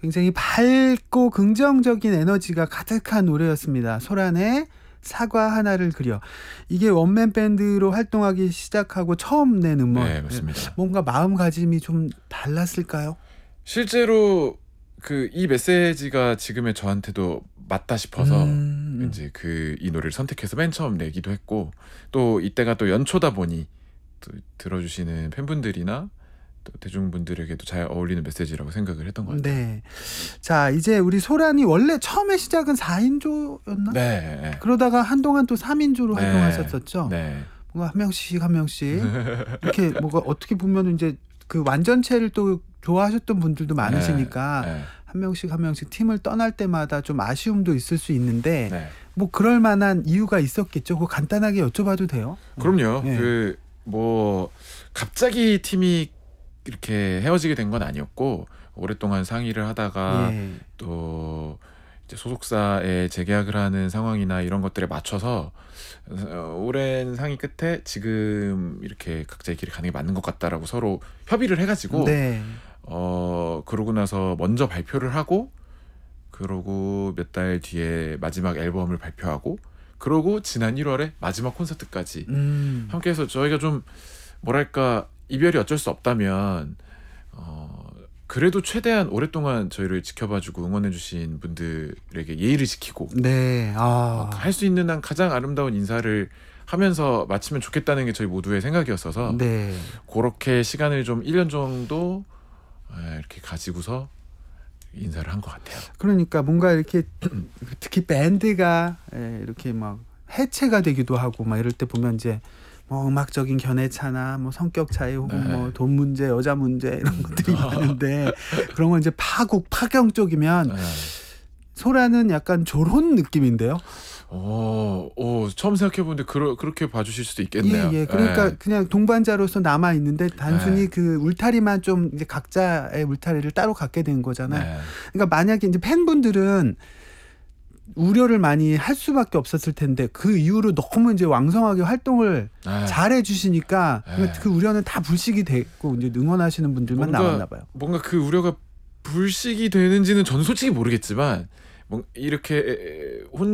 굉장히 밝고 긍정적인 에너지가 가득한 노래였습니다. 소란의 사과 하나를 그려. 이게 원맨 밴드로 활동하기 시작하고 처음 낸 음원. 네, 맞습니다. 뭔가 마음가짐이 좀 달랐을까요? 실제로 이 메시지가 지금의 저한테도 맞다 싶어서 이제 이 노래를 선택해서 맨 처음 내기도 했고, 또 이때가 또 연초다 보니 또 들어주시는 팬분들이나 또 대중분들에게도 잘 어울리는 메시지라고 생각을 했던 것 같아요. 네. 자, 이제 우리 소란이 원래 처음에 시작은 4인조였나? 네. 그러다가 한동안 또 3인조로 네. 활동하셨었죠. 네. 뭔가 한 명씩 이렇게 뭐가 어떻게 보면 이제 그 완전체를 또 좋아하셨던 분들도 많으시니까 네. 한 명씩 팀을 떠날 때마다 좀 아쉬움도 있을 수 있는데 네. 뭐 그럴 만한 이유가 있었겠죠. 그거 간단하게 여쭤봐도 돼요? 그럼요. 네. 갑자기 팀이 이렇게 헤어지게 된 건 아니었고, 오랫동안 상의를 하다가 예. 또 이제 소속사에 재계약을 하는 상황이나 이런 것들에 맞춰서 오랜 상의 끝에 지금 이렇게 각자의 길이 가는 게 맞는 것 같다라고 서로 협의를 해가지고 네. 그러고 나서 먼저 발표를 하고, 그러고 몇 달 뒤에 마지막 앨범을 발표하고, 그러고 지난 1월에 마지막 콘서트까지 함께해서 저희가 좀 뭐랄까, 이별이 어쩔 수 없다면 그래도 최대한 오랫동안 저희를 지켜봐주고 응원해주신 분들에게 예의를 지키고 네. 할 수 있는 한 가장 아름다운 인사를 하면서 마치면 좋겠다는 게 저희 모두의 생각이었어서 네. 그렇게 시간을 좀 1년 정도 이렇게 가지고서 인사를 한 것 같아요. 그러니까 뭔가 이렇게 특히 밴드가 이렇게 막 해체가 되기도 하고 막 이럴 때 보면 이제 뭐 음악적인 견해차나 뭐 성격 차이 혹은 뭐 돈 문제, 여자 문제 이런 것들이 많은데 그런 건 이제 파경 쪽이면 소라는 약간 저런 느낌인데요. 처음 생각해보는데 그렇게 봐주실 수도 있겠네요. 예. 그러니까 그냥 동반자로서 남아 있는데 단순히 그 울타리만 좀 이제 각자의 울타리를 따로 갖게 된 거잖아요. 네. 그러니까 만약에 이제 팬분들은 우려를 많이 할 수밖에 없었을 텐데 그 이후로 너무 이제 왕성하게 활동을 잘해 주시니까 그 우려는 다 불식이 됐고 이제 응원하시는 분들만 남았나 봐요. 뭔가 그 우려가 불식이 되는지는 저는 솔직히 모르겠지만 이렇게